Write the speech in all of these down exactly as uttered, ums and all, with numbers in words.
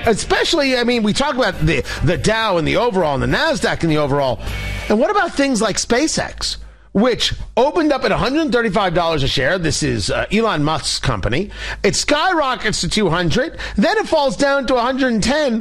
Especially, I mean, we talk about the, the Dow and the overall and the NASDAQ and the overall. And what about things like SpaceX, which opened up at one hundred thirty-five dollars a share? This is uh, Elon Musk's company. It skyrockets to two hundred. Then it falls down to one hundred ten.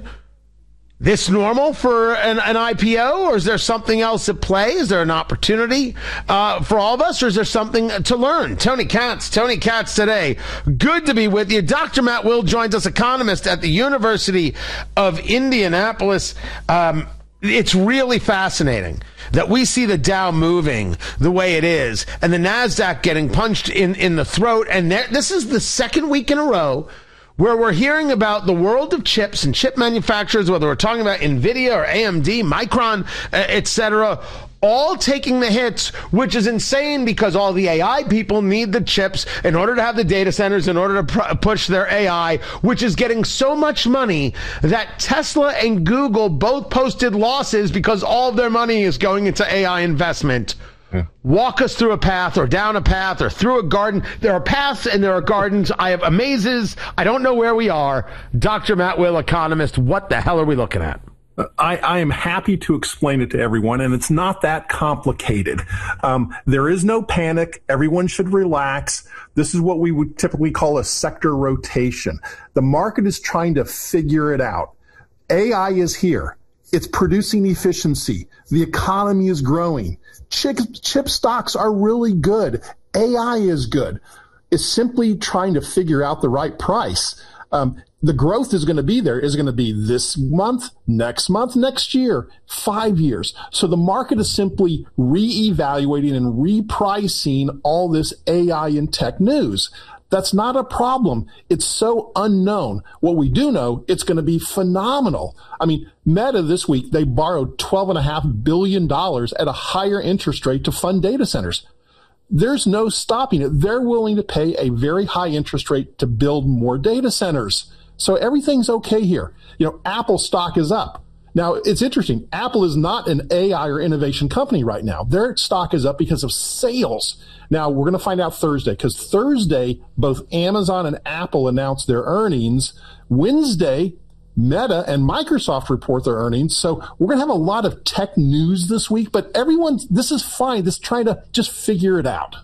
This normal for an, an I P O, or is there something else at play? Is there an opportunity uh, for all of us, or is there something to learn? Tony Katz, Tony Katz today. Good to be with you. Doctor Matt Will joins us, economist at the University of Indianapolis. Um, it's really fascinating that we see the Dow moving the way it is and the NASDAQ getting punched in, in the throat. And there, this is the second week in a row where we're hearing about the world of chips and chip manufacturers, whether we're talking about NVIDIA or A M D, Micron, et cetera, all taking the hits, which is insane because all the A I people need the chips in order to have the data centers, in order to pr- push their A I, which is getting so much money that Tesla and Google both posted losses because all of their money is going into A I investment. Yeah. Walk us through a path or down a path or through a garden. There are paths and there are gardens. I have amazes. I don't know where we are. Doctor Matt Will, economist, what the hell are we looking at? I, I am happy to explain it to everyone, and it's not that complicated. Um, there is no panic. Everyone should relax. This is what we would typically call a sector rotation. The market is trying to figure it out. A I is here. It's producing efficiency. The economy is growing. Chip, chip stocks are really good. A I is good. It's simply trying to figure out the right price. Um, the growth is going to be there. Is going to be this month, next month, next year, five years. So the market is simply reevaluating and repricing all this A I and tech news. That's not a problem. It's so unknown. What we do know, it's going to be phenomenal. I mean, Meta this week, they borrowed twelve point five billion dollars at a higher interest rate to fund data centers. There's no stopping it. They're willing to pay a very high interest rate to build more data centers. So everything's okay here. You know, Apple stock is up. Now, it's interesting. Apple is not an A I or innovation company right now. Their stock is up because of sales. Now, we're going to find out Thursday, because Thursday, both Amazon and Apple announced their earnings. Wednesday, Meta and Microsoft report their earnings. So we're going to have a lot of tech news this week, but everyone, this is fine. Just trying to just figure it out.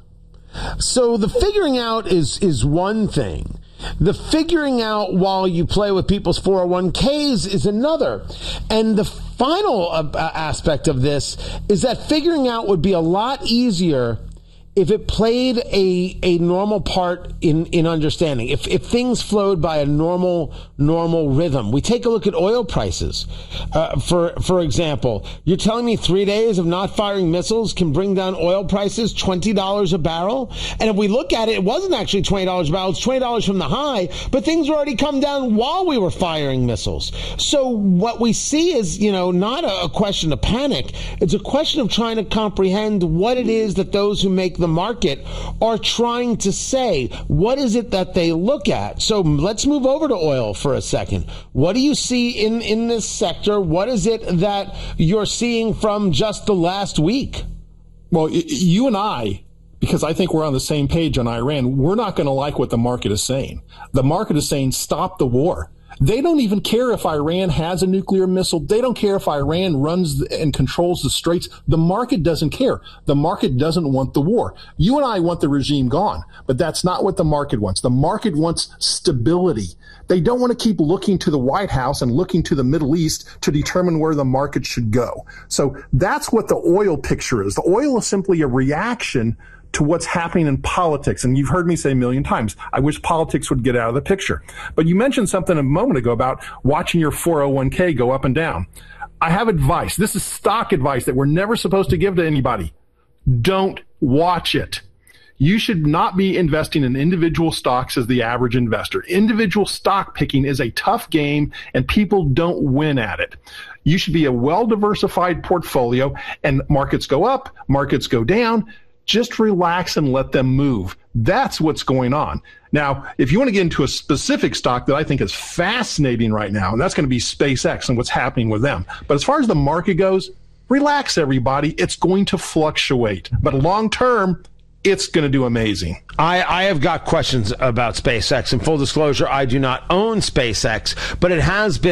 So the figuring out is, is one thing. The figuring out while you play with people's four oh one k's is another. And the final uh, aspect of this is that figuring out would be a lot easier if it played a a normal part in, in understanding, if if things flowed by a normal normal rhythm. We take a look at oil prices. Uh, for for example, you're telling me three days of not firing missiles can bring down oil prices twenty dollars a barrel? And if we look at it, it wasn't actually twenty dollars a barrel. It's twenty dollars from the high, but things were already come down while we were firing missiles. So what we see is, you know, not a, a question of panic. It's a question of trying to comprehend what it is that those who make the market are trying to say. What is it that they look at? So let's move over to oil for a second. What do you see in, in this sector? What is it that you're seeing from just the last week? Well, you and I, because I think we're on the same page on Iran, we're not going to like what the market is saying. The market is saying, stop the war. They don't even care if Iran has a nuclear missile. They don't care if Iran runs and controls the straits. The market doesn't care. The market doesn't want the war. You and I want the regime gone, but that's not what the market wants. The market wants stability. They don't want to keep looking to the White House and looking to the Middle East to determine where the market should go. So that's what the oil picture is. The oil is simply a reaction to what's happening in politics. And you've heard me say a million times, I wish politics would get out of the picture. But you mentioned something a moment ago about watching your four oh one k go up and down. I have advice. This is stock advice that we're never supposed to give to anybody. Don't watch it. You should not be investing in individual stocks as the average investor. Individual stock picking is a tough game, and people don't win at it. You should be a well-diversified portfolio, and markets go up, markets go down. Just relax and let them move. That's what's going on. Now, if you want to get into a specific stock that I think is fascinating right now, and that's going to be SpaceX and what's happening with them. But as far as the market goes, relax, everybody. It's going to fluctuate. But long term, it's going to do amazing. I, I have got questions about SpaceX. In full disclosure, I do not own SpaceX, but it has been